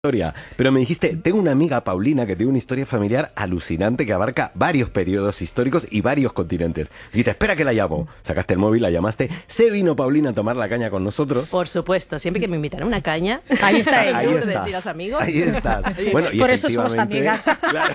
historia, pero me dijiste, tengo una amiga, Paulina, que tiene una historia familiar alucinante que abarca varios periodos históricos y varios continentes. Dijiste, espera que la llamo. Sacaste el móvil, la llamaste. Se vino Paulina a tomar la caña con nosotros. Por supuesto, siempre que me invitan a una caña. Ahí está ella. Ahí estás. Y los amigos. Ahí estás. Bueno, y por eso somos amigas. Claro.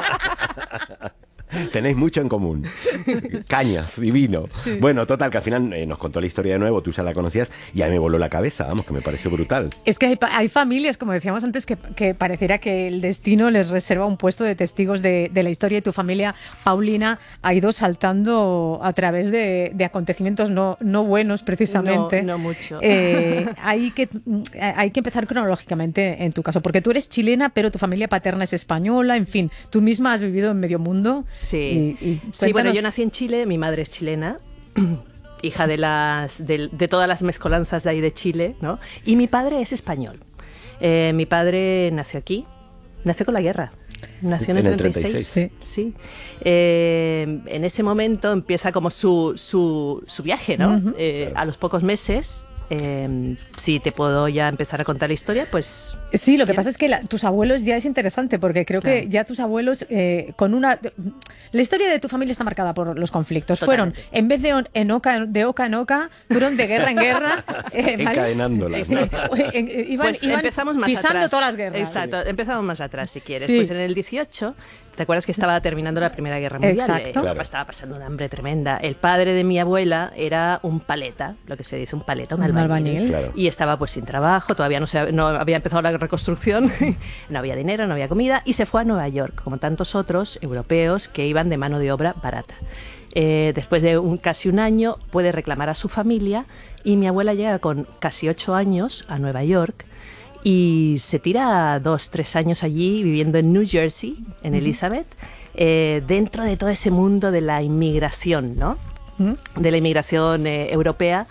Tenéis mucho en común. Cañas y vino. Sí. Bueno, total, que al final nos contó la historia de nuevo, tú ya la conocías y a mí me voló la cabeza, vamos, que me pareció brutal. Es que hay familias, como decíamos antes, que pareciera que el destino les reserva un puesto de testigos de la historia, y tu familia, Paulina, ha ido saltando a través de acontecimientos no buenos, precisamente. No mucho. Hay que empezar cronológicamente en tu caso, porque tú eres chilena, pero tu familia paterna es española, en fin, tú misma has vivido en medio mundo. Sí, sí, bueno, yo nací en Chile, mi madre es chilena, hija de todas las mezcolanzas de ahí de Chile, ¿no? Y mi padre es español. Mi padre nació aquí, nació con la guerra. Nació en el 36. Sí. En ese momento empieza como su viaje, ¿no? Claro. A los pocos meses. Si te puedo ya empezar a contar la historia, pues... Sí, lo que pasa es que tus abuelos ya es interesante, porque creo que ya tus abuelos La historia de tu familia está marcada por los conflictos. Totalmente. Fueron, en vez de oca en oca, fueron de guerra en guerra. Encadenándolas, ¿no? Iban empezamos más pisando atrás. todas las guerras. Exacto, empezamos más atrás, si quieres. Sí. Pues en el 18... ¿Te acuerdas que estaba terminando la Primera Guerra Mundial? Exacto. Claro. Estaba pasando una hambre tremenda. El padre de mi abuela era un paleta, lo que se dice un paleta, un albañil. Claro. Y estaba pues sin trabajo, todavía no había empezado la reconstrucción, no había dinero, no había comida, y se fue a Nueva York, como tantos otros europeos que iban de mano de obra barata. Después de casi un año puede reclamar a su familia, y mi abuela llega con casi 8 años a Nueva York, y se tira 2-3 años allí viviendo en New Jersey, en Elizabeth, dentro de todo ese mundo de la inmigración, ¿no? De la inmigración europea.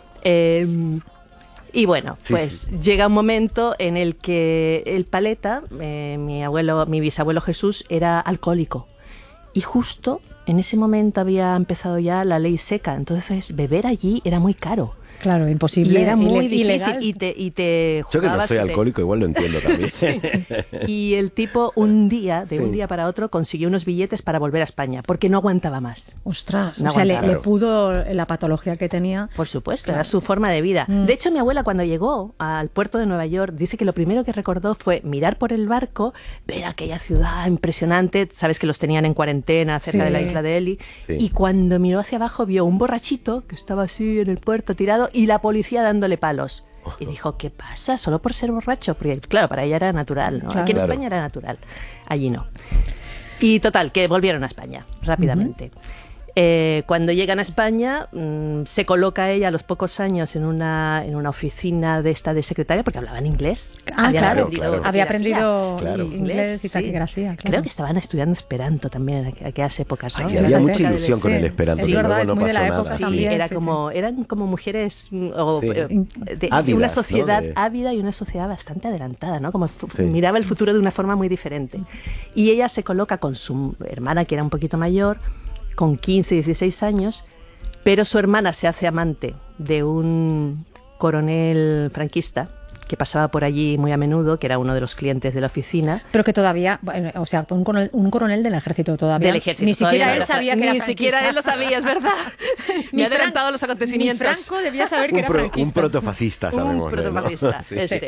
Y bueno, pues llega un momento en el que el paleta, mi bisabuelo Jesús, era alcohólico. Y justo en ese momento había empezado ya la ley seca, entonces beber allí era muy caro. Claro, imposible. Y era muy difícil. Ilegal. Y te Yo que no jugabas, soy alcohólico, igual lo entiendo también. Sí. Y el tipo un día para otro consiguió unos billetes para volver a España, porque no aguantaba más. Ostras, No o sea, le aguantaba. pudo la patología que tenía. Por supuesto, Claro. era su forma de vida. De hecho, mi abuela cuando llegó al puerto de Nueva York dice que lo primero que recordó fue mirar por el barco, ver aquella ciudad impresionante, sabes que los tenían en cuarentena cerca de la isla de Eli, y cuando miró hacia abajo vio un borrachito que estaba así en el puerto tirado y la policía dándole palos. Y dijo, ¿qué pasa? ¿Solo por ser borracho? Porque claro, para ella era natural, ¿no? Claro. Aquí en España era natural, allí no. Y total, que volvieron a España rápidamente. Cuando llegan a España, se coloca ella a los pocos años en una oficina de secretaria, porque hablaba en inglés. Claro. aprendido Había aprendido Claro. inglés y taquigrafía. Claro. Creo que estaban estudiando Esperanto también en aquellas épocas, ¿no? Ay, había mucha ilusión con el Esperanto, Es pero verdad, luego es no muy de pasó la nada. época Sí, también. eran como mujeres de Ávidas, una sociedad ¿no? ávida y una sociedad bastante adelantada, ¿no? Como miraba el futuro de una forma muy diferente. Y ella se coloca con su hermana, que era un poquito mayor, con 15, 16 años, pero su hermana se hace amante de un coronel franquista que pasaba por allí muy a menudo, que era uno de los clientes de la oficina. Pero que todavía, o sea, un coronel del ejército todavía. Del ejército. Ni todavía siquiera no él sabía que era Ni siquiera él lo sabía, es verdad. Me ha adelantado los Ni acontecimientos. Franco debía saber que era franquista. Un protofascista, sabemos. Un protofascista,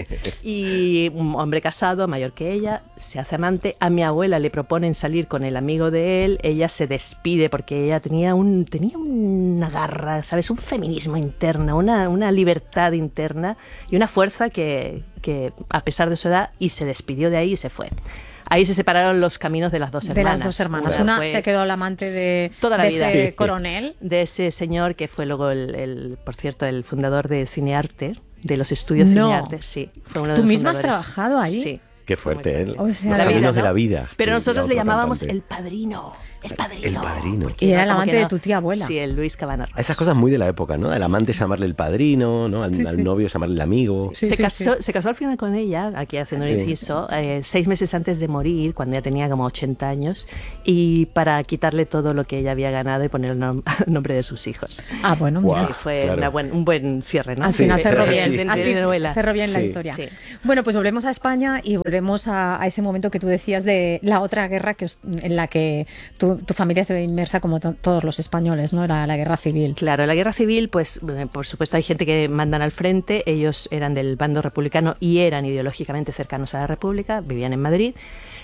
Y un hombre casado, mayor que ella, se hace amante. A mi abuela le proponen salir con el amigo de él. Ella se despide porque ella tenía una garra, ¿sabes? Un feminismo interno, una libertad interna y una fuerza que a pesar de su edad, y se despidió de ahí y se fue. Ahí se separaron los caminos de las dos hermanas. De las dos hermanas. Una se quedó al amante de vida. ese coronel. De ese señor que fue luego, por cierto, el fundador de Cinearte, de los estudios Cinearte. Sí, fue uno de ¿Tú los misma has fundadores. trabajado ahí? Sí. Qué fuerte, ¿eh? O sea, Los la caminos vida, de ¿no? la vida. Pero Sí, nosotros la le otra llamábamos cantante. el padrino. El padrino. El padrino. Porque Y era el como amante que de tu tía abuela. Sí, el Luis Cabanarro. Esas cosas muy de la época, ¿no? Al amante llamarle el padrino, ¿no? Al, Sí, al sí. novio llamarle el amigo. Sí, se, sí, casó, sí. se casó al final con ella, aquí haciendo un Sí. inciso, 6 meses antes de morir, cuando ella tenía como 80 años, y para quitarle todo lo que ella había ganado y poner el nombre de sus hijos. Ah, bueno, Guau. mira. Sí, fue claro. un buen cierre, ¿no? Al Sí, final sí, cerró sí, bien, sí. de al fin novela. cerró bien la Sí. historia. Sí. Bueno, pues volvemos a España y volvemos a ese momento que tú decías de la otra guerra en la que tu familia se ve inmersa como todos los españoles, ¿no? Era la guerra civil. Claro, la guerra civil, pues por supuesto hay gente que mandan al frente, ellos eran del bando republicano y eran ideológicamente cercanos a la República, vivían en Madrid.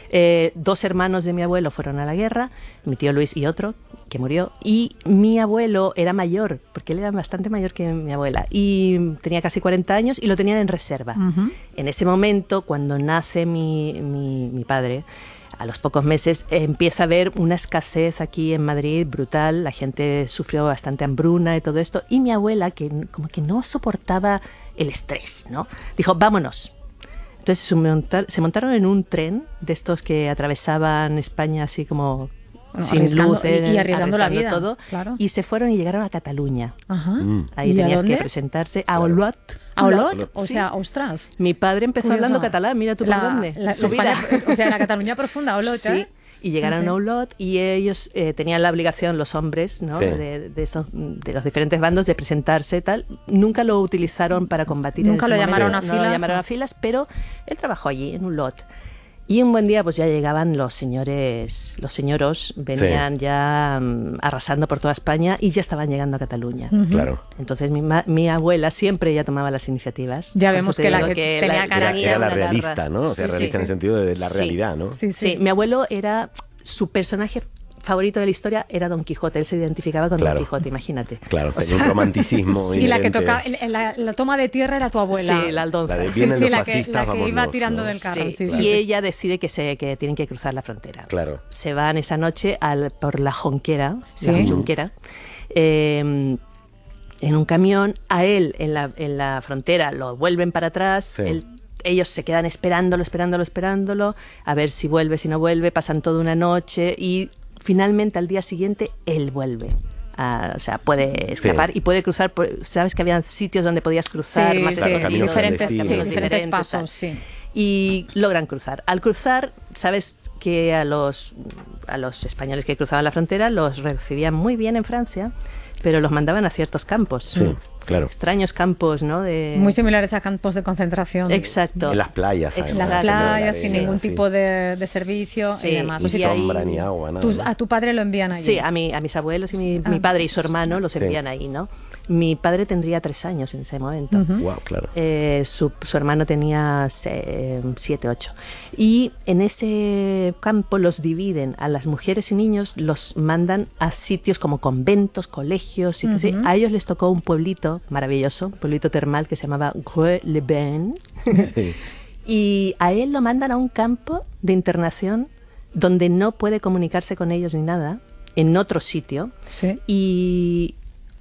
2 hermanos de mi abuelo fueron a la guerra, mi tío Luis y otro, que murió, y mi abuelo era mayor, porque él era bastante mayor que mi abuela, y tenía casi 40 años y lo tenían en reserva. Ujú. En ese momento, cuando nace mi padre, a los pocos meses empieza a haber una escasez aquí en Madrid brutal, la gente sufrió bastante hambruna y todo esto, y mi abuela, que como que no soportaba el estrés, ¿no? Dijo, vámonos. Entonces se montaron en un tren de estos que atravesaban España así como Bueno, sin arriesgando- luces, y arriesgando la vida, todo, claro. y se fueron y llegaron a Cataluña. Ajá. Ahí ¿Y a tenías dónde? que presentarse a Claro. Olot. ¿A Olot? Olot. O Sí. sea, ostras. Mi padre empezó Curioso. hablando catalán, mira tú por dónde. La Su vida. España, o sea, la Cataluña profunda, Olot, Sí, ¿eh? y llegaron Sí, sí. a Olot y ellos tenían la obligación, los hombres, ¿no? Sí. de los diferentes bandos, de presentarse y tal. Nunca lo utilizaron para combatir. Nunca en lo ese llamaron momento. a No lo filas, llamaron ¿o? a filas, pero él trabajó allí, en Olot. Y un buen día, pues ya llegaban los señoros, venían ya arrasando por toda España y ya estaban llegando a Cataluña. Claro. Entonces mi abuela siempre ya tomaba las iniciativas. Ya Por vemos eso te que la digo que tenía cara- tenía Era la una garra. realista, ¿no? O sea, Sí, realista en el sí. sentido de la Sí. realidad, ¿no? Sí, Sí, mi abuelo era su personaje favorito de la historia era Don Quijote. Él se identificaba con Claro. Don Quijote, imagínate. Claro, tenía un romanticismo. Y la que inherente. tocaba, la toma de tierra era tu abuela. Sí, la aldonza. La de Sí, vienen sí, los la que fascistas, iba vámonos, tirando ¿no? del carro. Sí, Sí, y sí. ella decide que tienen que cruzar la frontera. Claro. Se van esa noche por la Jonquera, Sí. la Junquera, en un camión. A él en la frontera lo vuelven para atrás. Sí. Ellos se quedan esperándolo, a ver si vuelve, si no vuelve. Pasan toda una noche y finalmente al día siguiente él vuelve. O sea, puede escapar y puede cruzar. Sabes que habían sitios donde podías cruzar Sí, más sí, Claro, caminos diferentes, clandestinos, sí, sí. diferentes tal. pasos, sí. Y logran cruzar. Al cruzar, sabes que a los españoles que cruzaban la frontera los recibían muy bien en Francia, pero los mandaban a ciertos campos. Sí, claro. Extraños campos, ¿no? Muy similares a campos de concentración. Exacto. En las playas, En además, Las Exacto. ¿no? La playas, sin arena, ningún sí. tipo de servicio Sí, y demás. Ni y ahí- sombra, ni agua, nada. ¿no? A tu padre lo envían allí. Sí, a mis abuelos y mi padre y su hermano los Sí. envían ahí, ¿no? Mi padre tendría 3 años en ese momento. Guau, claro. Su hermano tenía 7, 8. Y en ese campo los dividen a las mujeres y niños, los mandan a sitios como conventos, colegios, sitios así. A ellos les tocó un pueblito maravilloso, un pueblito termal que se llamaba Greux-les-Bains. Sí. Y a él lo mandan a un campo de internación donde no puede comunicarse con ellos ni nada, en otro sitio. Sí. Y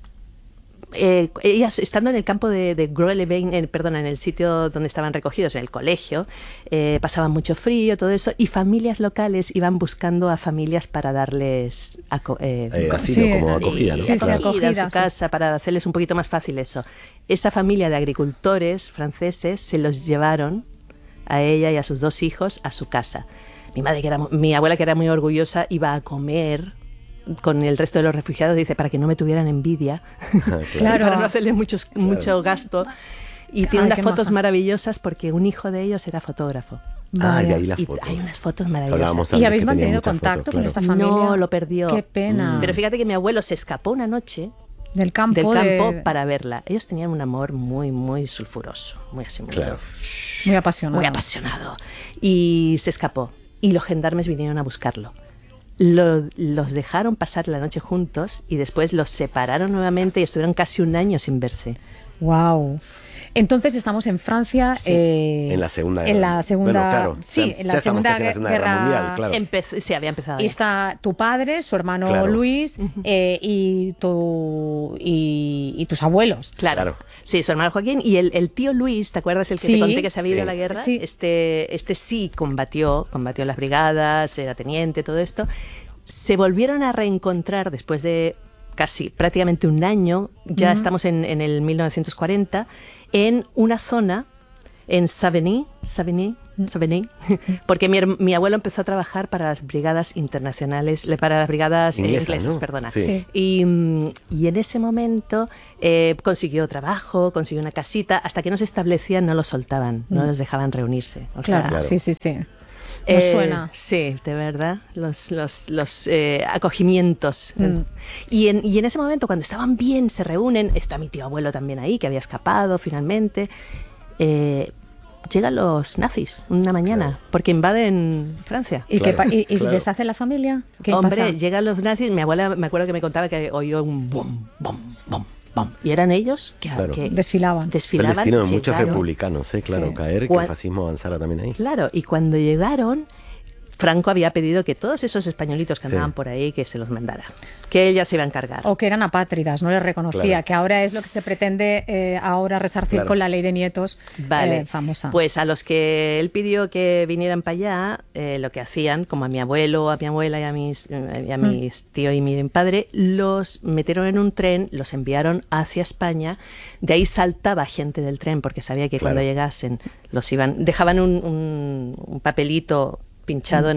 ellas, estando en el campo de Greux-les-Bains, en el sitio donde estaban recogidos, en el colegio, pasaban mucho frío, todo eso, y familias locales iban buscando a familias para darles Asilo, Sí, como sí, acogida, ¿no? sí, sí, Claro. acogida en su sí. casa, para hacerles un poquito más fácil eso. Esa familia de agricultores franceses se los llevaron a ella y a sus 2 hijos a su casa. Mi abuela, que era muy orgullosa, iba a comer con el resto de los refugiados, dice, para que no me tuvieran envidia, Claro. para no hacerle mucho gasto. Y tiene Ay, unas qué fotos maja. maravillosas porque un hijo de ellos era fotógrafo. Ah, y Vaya. ahí las Y fotos. hay unas fotos Hablábamos maravillosas. antes ¿Y habéis que tenía mantenido muchas contacto fotos, con claro. esta familia? No, lo perdió. Qué pena. Pero fíjate que mi abuelo se escapó una noche Del campo. del campo de- para verla. Ellos tenían un amor muy, muy sulfuroso, muy así, Claro. Muy apasionado. muy apasionado. Y se escapó. Y los gendarmes vinieron a buscarlo. Los dejaron pasar la noche juntos y después los separaron nuevamente y estuvieron casi un año sin verse. Wow. Entonces estamos en Francia. Sí, en la Segunda Guerra. En la Segunda, bueno, claro, sí, en la Segunda Guerra Mundial, claro. Sí, había empezado. Y está tu padre, su hermano Claro. Luis y tus abuelos. Claro. Sí, su hermano Joaquín y el tío Luis, ¿te acuerdas el que Sí, te conté que se había ido sí. a la guerra? Sí. Este sí combatió las brigadas, era teniente, todo esto. Se volvieron a reencontrar después de casi prácticamente un año, ya estamos en el 1940, en una zona en Savigny, porque mi abuelo empezó a trabajar para las brigadas internacionales, para las brigadas inglesas, ¿no? perdona. Sí. Sí. Y en ese momento consiguió trabajo, consiguió una casita, hasta que no se establecían no los soltaban, no los dejaban reunirse. O Claro, sea, sí, sí, sí. Nos suena. Sí, de verdad, los acogimientos. Mm. Y en ese momento, cuando estaban bien, se reúnen, está mi tío abuelo también ahí, que había escapado finalmente. Llegan los nazis una mañana, porque invaden Francia. ¿Y, Claro, y claro. deshace la familia? ¿Qué Hombre, pasa? llegan los nazis, mi abuela me acuerdo que me contaba que oyó un bum, bum, bum, bum. Y eran ellos que, Claro. que Desfilaban. Fue el desfilaban. destino de muchos llegaron. republicanos, claro, Sí. caer, que el fascismo avanzara también ahí. Claro, y cuando llegaron, Franco había pedido que todos esos españolitos que Sí. andaban por ahí, que se los mandara, que ella se iba a encargar. O que eran apátridas, no les reconocía, Claro. que ahora es lo que se pretende ahora resarcir Claro. con la ley de nietos Vale, famosa. pues a los que él pidió que vinieran para allá, lo que hacían, como a mi abuelo, a mi abuela y a mis tío y mi padre, los metieron en un tren, los enviaron hacia España, de ahí saltaba gente del tren porque sabía que Claro. cuando llegasen dejaban un papelito pinchado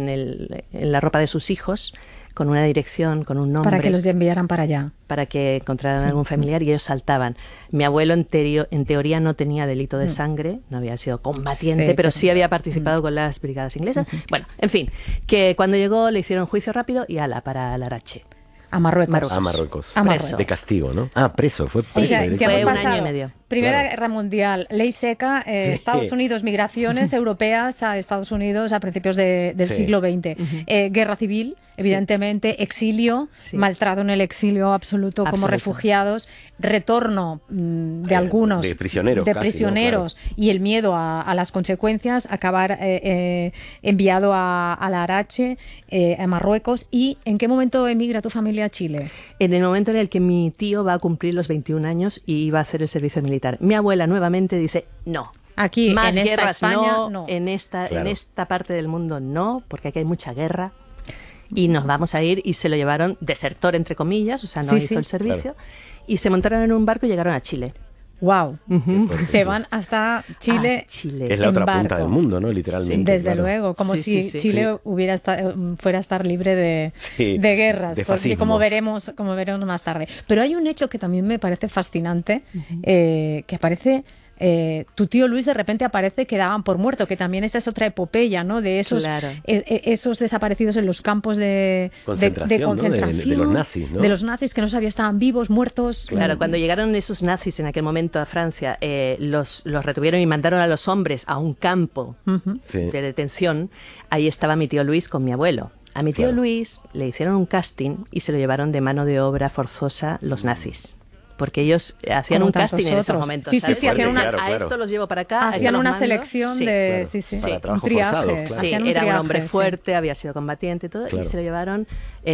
en la ropa de sus hijos, con una dirección, con un nombre. para que los enviaran para allá. Para que encontraran algún familiar y ellos saltaban. Mi abuelo en teoría no tenía delito de sangre, no había sido combatiente, Sí, pero pero- sí había participado con las brigadas inglesas. Bueno, en fin, que cuando llegó le hicieron juicio rápido y ala, para Larache. A Marruecos. A Marruecos. A Preso. Marruecos. De castigo, ¿no? Ah, preso, fue O preso. sea, directo. ya hemos Fue un año pasado y medio. Primera Claro. Guerra Mundial, ley seca, Estados Unidos, migraciones europeas a Estados Unidos a principios del Sí. siglo XX. Guerra civil, evidentemente, exilio, Sí. maltrato en el exilio absoluto como Absoluto. refugiados, retorno de algunos de prisioneros casi, ¿no? prisioneros y el miedo a las consecuencias, acabar enviado a Larache, a Marruecos. ¿Y en qué momento emigra tu familia a Chile? En el momento en el que mi tío va a cumplir los 21 años y iba a hacer el servicio militar. Mi abuela nuevamente dice, no. Aquí, Más en esta guerras España, no, no. en esta Claro. parte del mundo no, porque aquí hay mucha guerra y nos vamos a ir, y se lo llevaron desertor entre comillas, o sea, no Sí, hizo sí. el servicio, y se montaron en un barco y llegaron a Chile. Wow. fuerte, Se sí. van hasta Chile. Ah, Chile. Es la otra en punta barco. del mundo, ¿no? Literalmente. Desde claro. luego, como Sí, si sí, sí. Chile hubiera fuera a estar libre de Sí, guerras, de porque como fascismos. veremos más tarde. Pero hay un hecho que también me parece fascinante, que aparece. Tu tío Luis de repente aparece que daban por muerto, que también esa es otra epopeya, ¿no? De esos, Claro. esos desaparecidos en los campos de Concentración, ¿no? concentración, De los nazis, ¿no? de los nazis que no sabía estaban vivos, muertos. Claro, cuando llegaron esos nazis en aquel momento a Francia, los retuvieron y mandaron a los hombres a un campo Sí. de detención. Ahí estaba mi tío Luis con mi abuelo. A mi tío Claro. Luis le hicieron un casting y se lo llevaron de mano de obra forzosa los nazis. Porque ellos hacían Como un tantos casting en esos otros. momentos. Sí, sí, ¿sabes? sí, hacían una- Claro, a claro. esto los llevo para acá. a esto Hacían los una mando. selección Sí. de. claro. Sí, sí. Para Un trabajo triaje. forzado, claro. Sí, Hacían era un triaje, hombre sí. fuerte, había sido combatiente y todo, Claro. y se lo llevaron,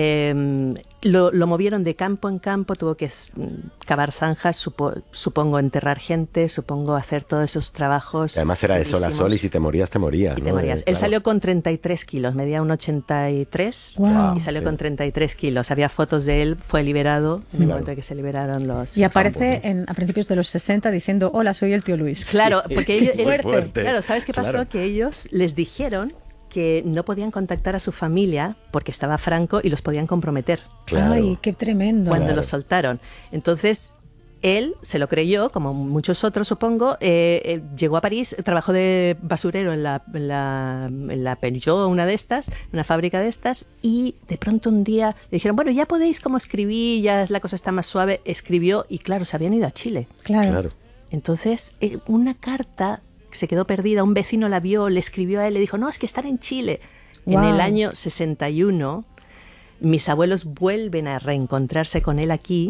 lo movieron de campo en campo, tuvo que cavar zanjas, supongo enterrar gente, supongo hacer todos esos trabajos. Además era de sol a durísimos. sol y si te morías, te morías. Y te ¿no? morías. Él Claro. salió con 33 kilos, medía un 83 Guau. y salió Sí. con 33 kilos. Había fotos de él, fue liberado en el Claro. momento en que se liberaron los... Y aparece a principios de los 60 diciendo: Hola, soy el tío Luis. Claro, porque ellos, Muy fuerte. claro, ¿sabes qué pasó? Claro. Que ellos les dijeron que no podían contactar a su familia porque estaba Franco y los podían comprometer Claro. Ay, qué tremendo. cuando Claro. los soltaron. Entonces, él se lo creyó, como muchos otros, supongo. Llegó a París, trabajó de basurero en la Peugeot, una de estas, una fábrica de estas, y de pronto un día le dijeron, bueno, ya podéis como escribir, ya la cosa está más suave. Escribió y claro, se habían ido a Chile. Claro. Claro. Entonces, una carta que se quedó perdida, un vecino la vio, le escribió a él, le dijo, no, es que están en Chile. Guau. En el año 61, mis abuelos vuelven a reencontrarse con él aquí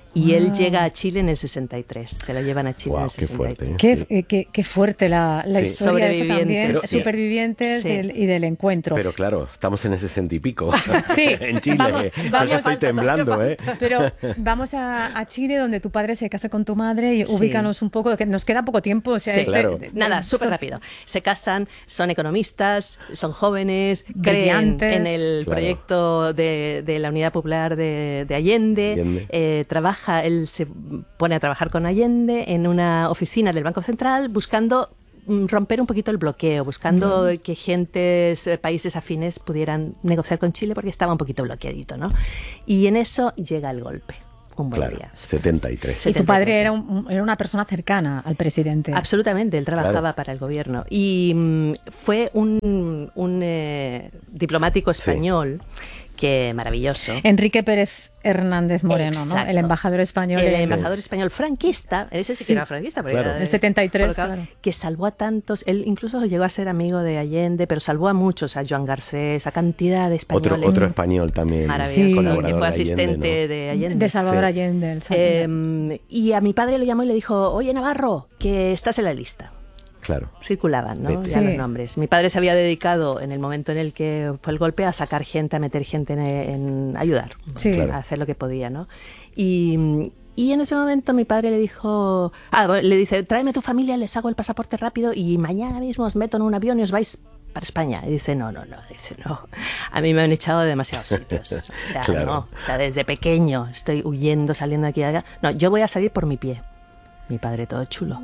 Y él llega a Chile en el 63, se lo llevan a Chile en el 63. Qué fuerte la historia de esta también, pero, supervivientes y del encuentro. Pero claro, estamos en ese 60 y pico. Sí, en Chile. vamos, Yo estoy temblando, Pero vamos a Chile, donde tu padre se casa con tu madre, y ubícanos un poco, que nos queda poco tiempo. O sea, claro. Nada, súper rápido. Se casan, son economistas, son jóvenes, creen en el proyecto de la Unidad Popular de Allende. Él se pone a trabajar con Allende en una oficina del Banco Central buscando romper un poquito el bloqueo, buscando que países afines pudieran negociar con Chile porque estaba un poquito bloqueadito, ¿no? Y en eso llega el golpe. Un buen día. 73. Y tu padre era una persona cercana al presidente. Absolutamente, él trabajaba para el gobierno. Y fue un diplomático español que maravilloso. Enrique Pérez Hernández Moreno, ¿no? El embajador español. El embajador español franquista, ese sí que era franquista, porque era del 73, claro. Que salvó a tantos, él incluso llegó a ser amigo de Allende, pero salvó a muchos, a Joan Garcés, a cantidad de españoles. Otro español también. Maravilloso, que fue asistente de Allende. De Salvador Allende. Y a mi padre lo llamó y le dijo, oye Navarro, que estás en la lista. Claro. Circulaban, ¿no? Ya los nombres. Mi padre se había dedicado, en el momento en el que fue el golpe, a sacar gente, a meter gente en ayudar, a hacer lo que podía, ¿no? Y en ese momento mi padre le dijo, le dice, tráeme tu familia, les hago el pasaporte rápido y mañana mismo os meto en un avión y os vais para España. Y dice, no, a mí me han echado de demasiados sitios. O sea, no, o sea, desde pequeño estoy huyendo, saliendo aquí y allá. No, yo voy a salir por mi pie. Mi padre todo chulo.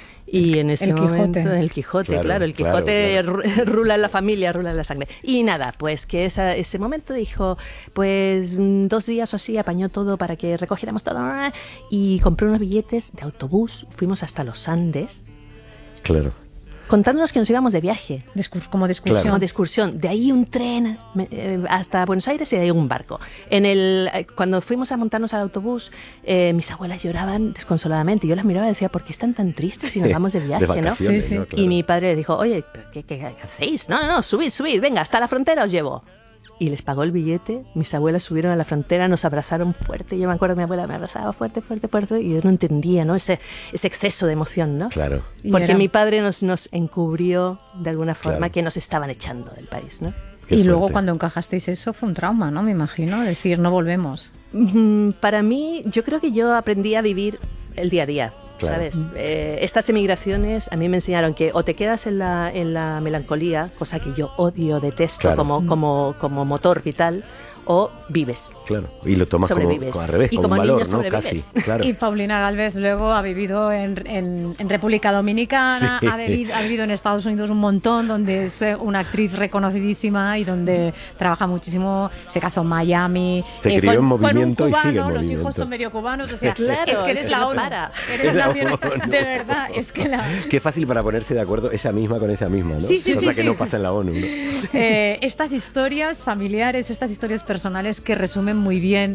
Y en ese momento, el Quijote, claro, el Quijote rula en la familia, rula en la sangre. Y nada, pues que ese momento dijo, pues 2 días o así apañó todo para que recogiéramos todo y compré unos billetes de autobús, fuimos hasta los Andes. Claro. Contándonos que nos íbamos de viaje. Como de excursión. Como de excursión. De ahí un tren hasta Buenos Aires y de ahí un barco. Cuando fuimos a montarnos al autobús, mis abuelas lloraban desconsoladamente. Yo las miraba y decía, ¿por qué están tan tristes si nos vamos de viaje? ¿no? Sí. Claro. Y mi padre le dijo, oye, ¿qué hacéis? No, subid, venga, hasta la frontera os llevo. Y les pagó el billete, mis abuelas subieron a la frontera, nos abrazaron fuerte, yo me acuerdo que mi abuela me abrazaba fuerte, y yo no entendía, ¿no? Ese exceso de emoción, ¿no? Claro. Porque mi padre nos encubrió de alguna forma que nos estaban echando del país, ¿no? Y luego cuando encajasteis eso fue un trauma, ¿no? Me imagino, decir, no volvemos. Para mí, yo creo que yo aprendí a vivir el día a día. Claro. ¿Sabes? Estas emigraciones a mí me enseñaron que o te quedas en la melancolía, cosa que yo odio, detesto como motor vital, o vives. Claro, y lo tomas como al revés, como un valor, ¿no? Casi, claro. Y Paulina Gálvez luego ha vivido en República Dominicana, ha vivido en Estados Unidos un montón, donde es una actriz reconocidísima y donde trabaja muchísimo, se casó en Miami. Se crió en movimiento con un cubano, y sigue en movimiento. Los hijos son medio cubanos, o sea, claro, es que eres la ONU. Eres de verdad, es que Qué fácil para ponerse de acuerdo ella misma con ella misma, ¿no? Sí, cosa que no pasa en la ONU, ¿no? Estas historias familiares, estas historias personales que resumen muy bien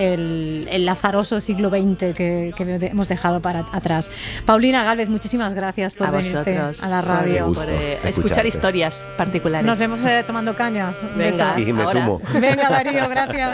el lazaroso siglo XX que hemos dejado atrás. Paulina Gálvez, muchísimas gracias por venirte a la radio. Por escuchar historias particulares. Nos vemos tomando cañas. Venga, y me sumo. Venga, Darío, gracias.